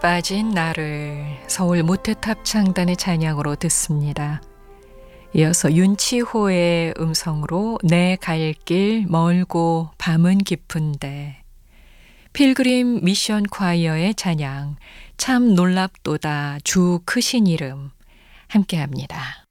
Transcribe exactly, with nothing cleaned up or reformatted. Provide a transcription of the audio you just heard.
빠진 나를 서울 모태탑 창단의 찬양으로 듣습니다. 이어서 윤치호의 음성으로 내 갈 길 멀고 밤은 깊은데, 필그림 미션 콰이어의 찬양 참 놀랍도다 주 크신 이름 함께합니다.